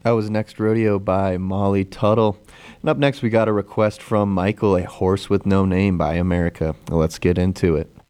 That was Next Rodeo by Molly Tuttle. And up next, we got a request from Michael, A Horse with No Name by America. Let's get into it.